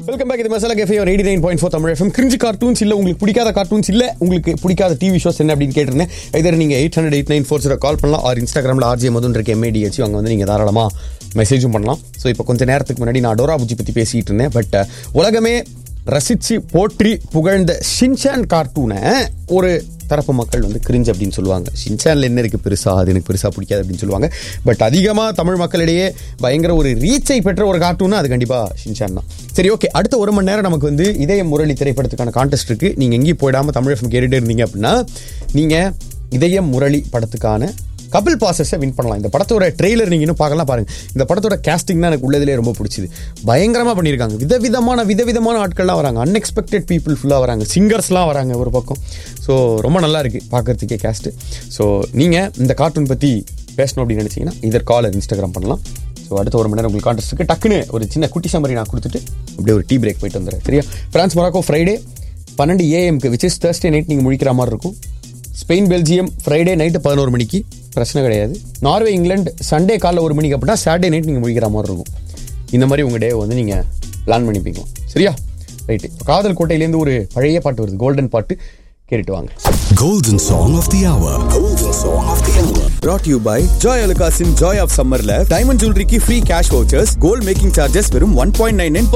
Welcome back. இது masala cafe 89.4 Tamil FM. Cringey cartoons இல்ல உங்களுக்கு பிடிக்காத கார்ட்டூன்ஸ் இல்ல உங்களுக்கு பிடிக்காத டிவி ஷோஸ் என்ன அப்படின்னு கேட்டிருந்தேன். இதர் நீங்க 800-8940 கால் பண்ணலாம். ஆர் இன்ஸ்டாகிராம்ல RJ மதுன் இருக்க MADH அங்க வந்து நீங்க தாராளமா மெசேஜும் பண்ணலாம். ஸோ இப்போ கொஞ்சம் நேரத்துக்கு முன்னாடி நான் டோரா புஜ்ஜி பத்தி பேசிட்டு இருந்தேன். பட் உலகமே ரசிச்சு போற்றி புகழ்ந்த ஷின்சான் கார்ட்டூனை ஒரு தரப்பு மக்கள் வந்து கிரிஞ்ச் அப்படின்னு சொல்லுவாங்க. ஷின்சான்ல என்ன இருக்கு பெருசா, அது எனக்கு பெருசா பிடிக்காது அப்படின்னு சொல்லுவாங்க. பட் அதிகமா தமிழ் மக்களிடையே பயங்கர ஒரு ரீச்சை பெற்ற ஒரு கார்ட்டூனா அது கண்டிப்பா ஷின்சான் தான். சரி, ஓகே. அடுத்த ஒரு மணி நேரம் நமக்கு வந்து இதய முரளி திரைப்படத்துக்கான கான்டெஸ்ட் இருக்கு. நீங்க எங்கேயும் போயிடாம தமிழ் FM கேட்டுட்டே இருந்தீங்க அப்படின்னா நீங்க இதய முரளி படத்துக்கான கபில் பாசஸை வின் பண்ணலாம். இந்த படத்தோட ட்ரெய்லர் நீங்க இன்னும் பார்க்கலாம், பாருங்க. இந்த படத்தோட கேஸ்டிங் தான் எனக்கு உள்ளதுலேயே ரொம்ப பிடிச்சது. பயங்கரமா பண்ணியிருக்காங்க. விதவிதமான ஆட்கள்லாம் வராங்க. அன்எக்ஸ்பெக்டட் பீப்புள் ஃபுல்லாக வராங்க. சிங்கர்ஸ்லாம் வராங்க ஒரு பக்கம். ஸோ ரொம்ப நல்லா இருக்கு பார்க்கறதுக்கே கேஸ்ட். ஸோ நீங்க இந்த கார்ட்டூன் பத்தி பேசணும் அப்படின்னு நினைச்சீங்கன்னா இதர் கால் இன்ஸ்டாகிராம் பண்ணலாம். ஸோ அடுத்த ஒரு மணி நேரம் உங்களுக்கு கான்டெஸ்ட் இருக்கு. டக்குன்னு ஒரு சின்ன குட்டி சம்மரி நான் கொடுத்துட்டு அப்படியே ஒரு டீ பிரேக் போயிட்டு வந்துடுறேன். சரியா? France Morocco Friday 12 AM which is Thursday night நீங்கள் முழிக்கிற மாதிரி இருக்கும். ஸ்பெயின் பெல்ஜியம் ஃப்ரைடே நைட்டு 11 மணிக்கு, பிரச்சனை கிடையாது. நார்வே இங்கிலாந்து சண்டே காலைல 1 மணிக்கு அப்படின்னா சாட்டர்டே நைட் நீங்கள் முடிக்கிற மாதிரி இருக்கும். இந்த மாதிரி உங்கள் டே வந்து நீங்கள் பிளான் பண்ணிப்பீங்க. சரியா? ரைட்டு. காதல் கோட்டையிலேருந்து ஒரு பழைய பாட்டு வருது, கோல்டன் பாட்டு, கேட்டுட்டு வாங்க. Golden Song of the Hour. Golden Song of the Hour. Brought to you by Joy Alucas in Joy of Summerல diamond ஜுவல்லரிக்கு free cash vouchers, gold making charges வெறும் 1.99%